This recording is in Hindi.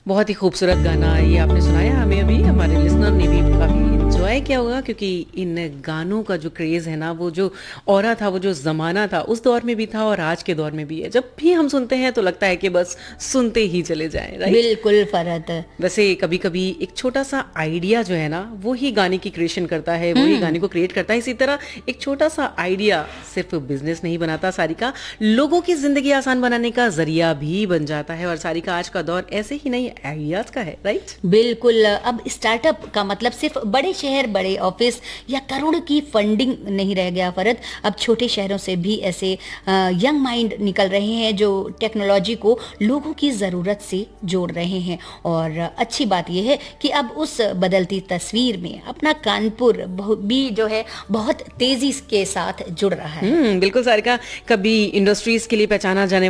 बहुत ही खूबसूरत गाना ये आपने सुनाया हमें अभी, हमारे लिसनर ने भी काफ़ी एंजॉय किया होगा क्योंकि इन गानों का जो क्रेज़ है ना, वो जो ऑरा था, वो जो ज़माना था, उस दौर में भी था और आज के दौर में भी है। जब भी हम सुनते हैं तो लगता है कि बस सुनते ही चले जाएं, राइट? बिल्कुल फरहत। वैसे कभी-कभी एक छोटा-सा आइडिया जो है ना, वो ही गाने की क्रिएशन करता है, वो ही गाने को क्रिएट करता है। इसी तरह एक छोटा-सा आइडिया सिर्फ़ बिज़नेस नहीं बनाता सारिका, लोगों की ज़िंदगी आसान बनाने का ज़रिया भी बन जाता है और सारिका आज का दौर ऐसे ही नहीं आइडियाज़ का है, राइट? बिल्कुल, अब स्टार्टअप का मतलब सिर्फ बड़े शहर, बड़े ऑफिस या करोड़ की फंडिंग नहीं रह गया फरहत। अब छोटे शहरों से भी ऐसे यंग माइंड निकल रहे हैं जो टेक्नोलॉजी को लोगों की ज़रूरत से जोड़ रहे हैं। और अच्छी बात यह है कि अब उस बदलती तस्वीर में अपना कानपुर भी जो है बहुत तेज़ी के साथ जुड़ रहा है। बिल्कुल सारिका, कभी इंडस्ट्रीज़ के लिए पहचाना जाने